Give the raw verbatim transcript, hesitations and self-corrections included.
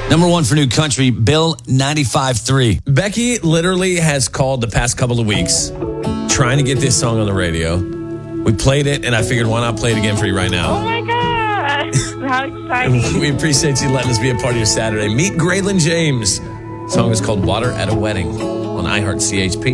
Number one for new country, Bill ninety-five three. Becky literally has called the past couple of weeks trying to get this song on the radio. We played it, and I figured why not play it again for you right now. Oh my God. How exciting. We appreciate you letting us be a part of your Saturday. Meet Graylin James. The song is called Water at a Wedding on iHeart C H P.